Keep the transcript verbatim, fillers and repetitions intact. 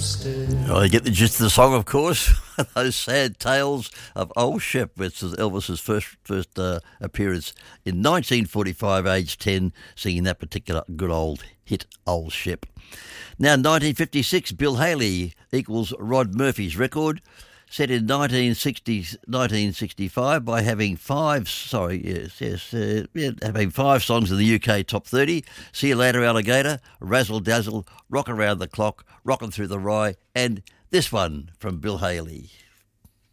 Oh, you get the gist of the song, of course. Those sad tales of Old Shep. This is Elvis's first first uh, appearance in nineteen forty-five, age ten, singing that particular good old hit, Old Shep. Now, nineteen fifty-six, Bill Haley equals Rod Murphy's record, set in nineteen sixty, nineteen sixty-five by having five, sorry, yes, yes, uh, yeah, having five songs in the U K top thirty, See You Later Alligator, Razzle Dazzle, Rock Around the Clock, Rockin' Through the Rye, and this one from Bill Haley.